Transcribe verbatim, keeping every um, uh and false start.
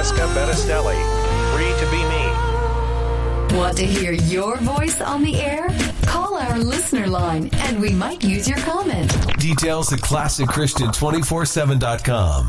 Francesca Bettistelli. Free to be me. Want to hear your voice on the air? Call our listener line and we might use your comment. Details at classic christian two forty-seven dot com.